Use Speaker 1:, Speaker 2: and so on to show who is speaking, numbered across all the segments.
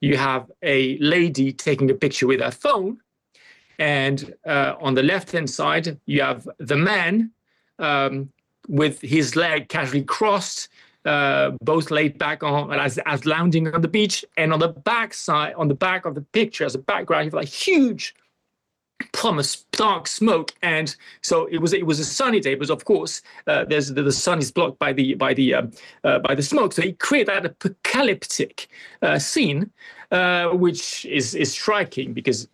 Speaker 1: you have a lady taking a picture with her phone. And on the left-hand side, you have the man with his leg casually crossed, both laid back on as lounging on the beach. And on the back side, on the back of the picture, as a background, you have a huge plume of dark smoke. And so it was a sunny day, but of course, the sun is blocked by the smoke. So it created that apocalyptic scene. Which is striking because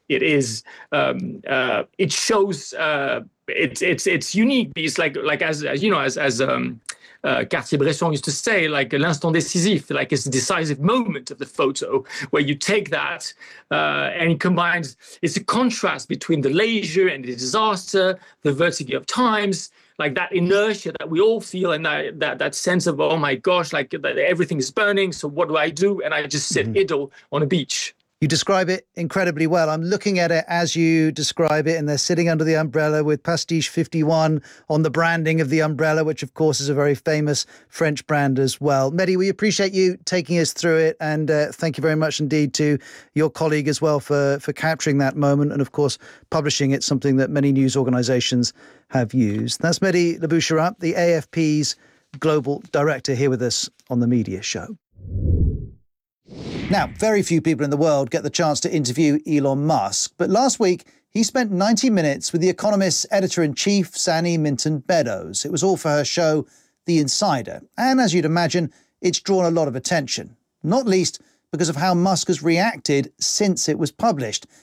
Speaker 1: it shows it's unique. It's like as you know, as Cartier-Bresson used to say, like l'instant décisif, like it's a decisive moment of the photo where you take that and it combines. It's a contrast between the leisure and the disaster, the vertigo of times, like that inertia that we all feel, and that sense of, oh my gosh, like everything is burning. So what do I do? And I just sit idle on a beach.
Speaker 2: You describe it incredibly well. I'm looking at it as you describe it, and they're sitting under the umbrella with Pastiche 51 on the branding of the umbrella, which of course is a very famous French brand as well. Mehdi, we appreciate you taking us through it, and thank you very much indeed to your colleague as well for capturing that moment and of course publishing it, something that many news organisations have used. That's Mehdi Laboucherat, the AFP's Global Director, here with us on The Media Show. Now, very few people in the world get the chance to interview Elon Musk, but last week he spent 90 minutes with The Economist's editor-in-chief, Sani Minton-Meadows. It was all for her show, The Insider. And as you'd imagine, it's drawn a lot of attention, not least because of how Musk has reacted since it was published.